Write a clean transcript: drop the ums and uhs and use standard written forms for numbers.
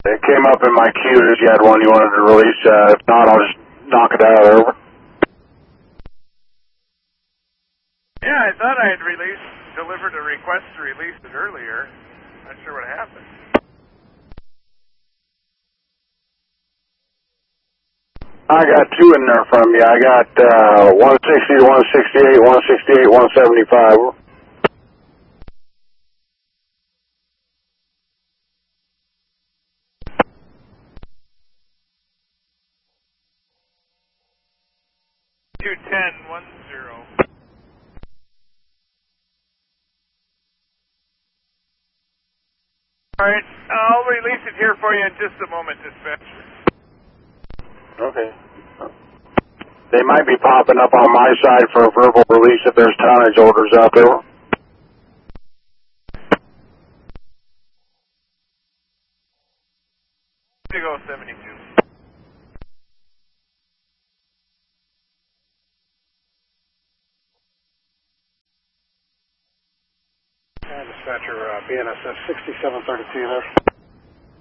It came up in my queue that you had one you wanted to release. If not, I'll just knock it out. Over. Yeah, I thought I had delivered a request to release it earlier. Not sure what happened. I got two in there from you. I got 160 to 168, 168, 175. Alright, I'll release it here for you in just a moment, dispatcher. Okay. They might be popping up on my side for a verbal release if there's tonnage orders out there. Big O 72. Dispatcher, BNSF 6732 there.